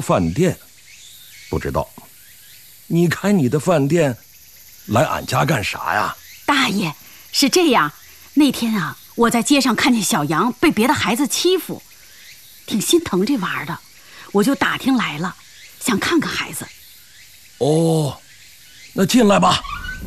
饭店，不知道你开你的饭店来俺家干啥呀？ 大爷，是这样，那天啊，我在街上看见小杨被别的孩子欺负，挺心疼这娃儿的，我就打听来了，想看看孩子。 哦，那进来吧。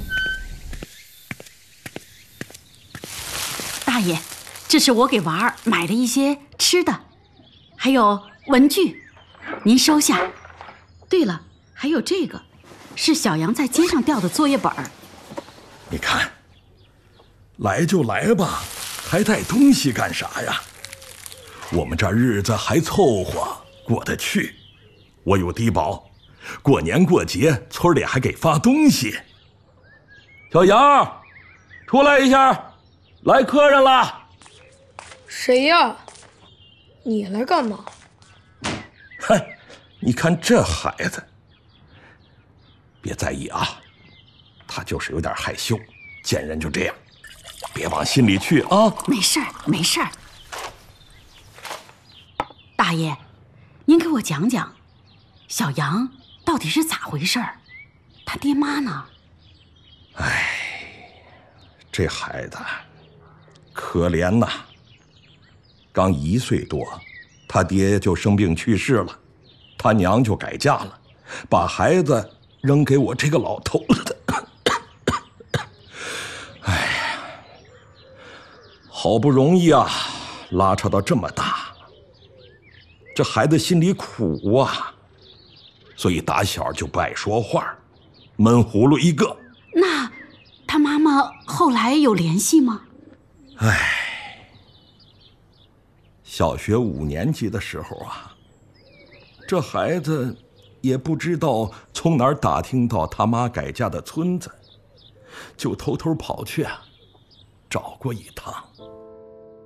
大爷，这是我给娃儿买的一些吃的，还有文具，您收下。对了，还有这个，是小杨在街上掉的作业本。 你看，来就来吧，还带东西干啥呀？我们这日子还凑合过得去，我有低保，过年过节村里还给发东西。小杨，出来一下，来客人了。 谁呀？你来干嘛？ 嗨，你看这孩子，别在意啊，他就是有点害羞，见人就这样，别往心里去啊。 没事儿，没事儿。大爷，您给我讲讲，小杨到底是咋回事儿？他爹妈呢？ 哎，这孩子可怜呐，刚1岁多，他爹就生病去世了，他娘就改嫁了，把孩子扔给我这个老头子。哎呀，好不容易啊，拉扯到这么大，这孩子心里苦啊，所以打小就不爱说话，闷葫芦一个。 那他妈妈后来有联系吗？ 哎，小学5年级的时候啊，这孩子也不知道从哪儿打听到他妈改嫁的村子，就偷偷跑去找过一趟。